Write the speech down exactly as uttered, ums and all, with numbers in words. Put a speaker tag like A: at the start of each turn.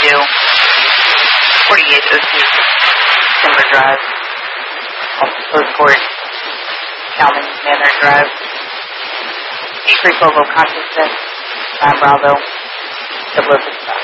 A: two, forty-eight oh two, Timber Drive, Post Court, Calvin Manor Drive, eight three twelve Consciousness, nine Bravo, double oh six five.